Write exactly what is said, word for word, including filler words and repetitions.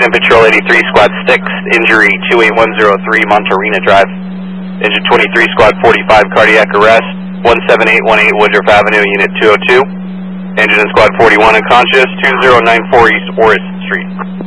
Engine in Patrol eighty-three, Squad six, injury two eight one zero three, Monterina Drive. Engine twenty-three, Squad forty-five, cardiac arrest, one seven eight one eight Woodruff Avenue, Unit two oh two. Engine in Squad forty-one unconscious, two zero nine four East Orris Street.